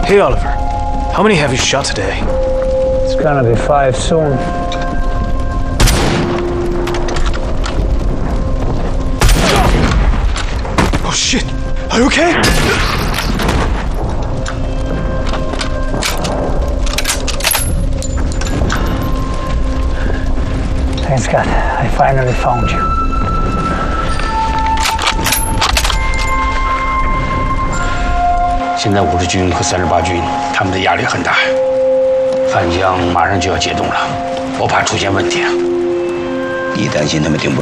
Hey, Oliver. How many have you shot today? It's gonna be 5 soon. Oh, shit. Are you okay? Thanks God, I finally found you. 现在50军和38军，他们的压力很大。范江马上就要解冻了，我怕出现问题啊。 你担心他们顶不